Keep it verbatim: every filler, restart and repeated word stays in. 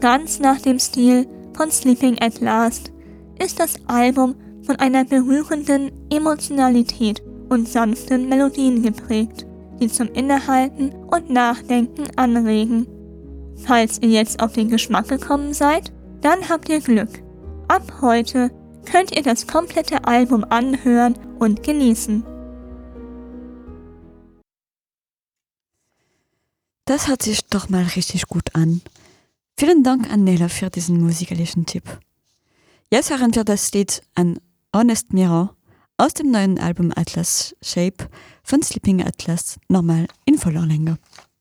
Ganz nach dem Stil von Sleeping at Last ist das Album von einer berührenden Emotionalität und sanften Melodien geprägt, die zum Innehalten und Nachdenken anregen. Falls ihr jetzt auf den Geschmack gekommen seid, dann habt ihr Glück. Ab heute könnt ihr das komplette Album anhören und genießen. Das hört sich doch mal richtig gut an. Vielen Dank an Nela für diesen musikalischen Tipp. Jetzt hören wir das Lied An Honest Mirror aus dem neuen Album Atlas Shape von Sleeping Atlas, nochmal in voller Länge.